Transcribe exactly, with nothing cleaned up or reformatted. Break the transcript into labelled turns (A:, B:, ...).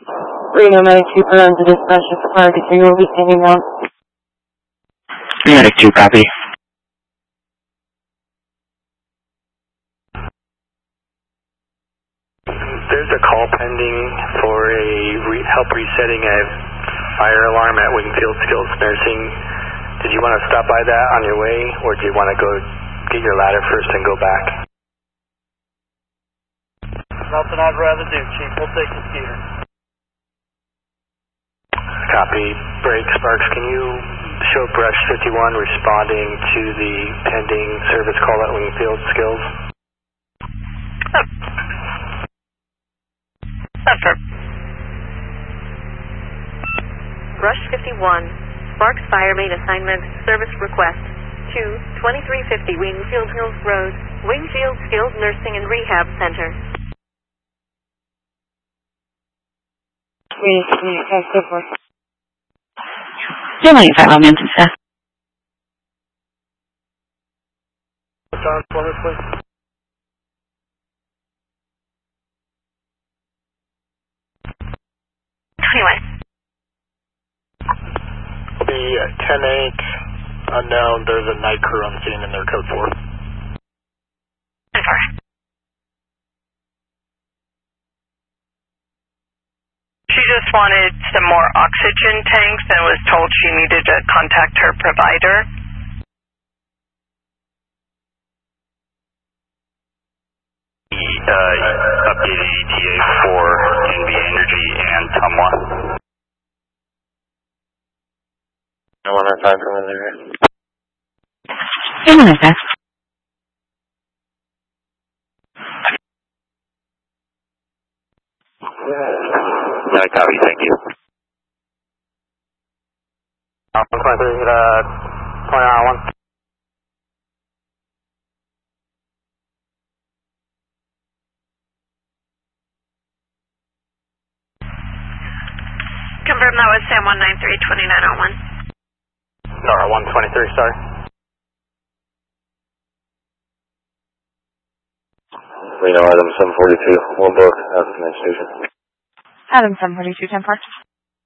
A: Reno Medic two, put on to dispatch of priority three, will be standing down.
B: Medic two, copy.
C: There's a call pending for a re help resetting a fire alarm at Wingfield Skills Nursing. Did you want to stop by that on your way, or do you want to go get your ladder first and go back?
D: Nothing I'd rather do, Chief. We'll take the scooter.
C: Copy. Break. Sparks, can you show Brush fifty-one responding to the pending service call at Wingfield Skills?
E: Oh. Affirm.
F: Brush fifty-one, Sparks Fire Main Assignment, Service Request, two twenty-three fifty Wingfield Hills Road, Wingfield Skills Nursing and Rehab Center.
A: Wait, wait, okay, so forth.
B: Family five on Manson staff.
D: John, Plymouth, please.
E: Anyway.
G: Will be ten eight, unknown. There's a night crew on scene in their code four.
E: Over. She just wanted some more oxygen tanks and was told she needed to contact her provider.
C: Uh, updated E T A for N V Energy and Tumwa. I want to find from there.
B: Family staff.
C: No, copy, thank you. one twenty-three, uh, twenty hour one.
E: Confirm that was Sam one nine three two nine oh one.
C: Nora one twenty-three, sorry. Reno Adam seven forty-two, one book, out of the next station.
A: Adam seven forty-two, ten park.